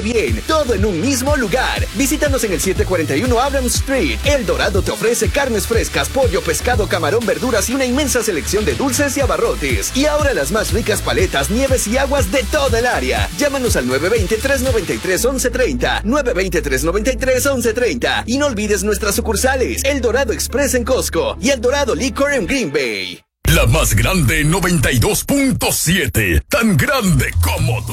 bien, todo en un mismo lugar. Visítanos en el 741 Abrams Street. El Dorado te ofrece carnes frescas, pollo, pescado, camarón, verduras y una inmensa selección de dulces y abarrotes. Y ahora las más ricas paletas, nieves y aguas de toda el área. Llámanos al 920-393-1130, 920-393-1130. Y no olvides nuestras sucursales, El Dorado Express en Costco y El Dorado Liquor en Green Bay. La más grande 92.7, tan grande como tú.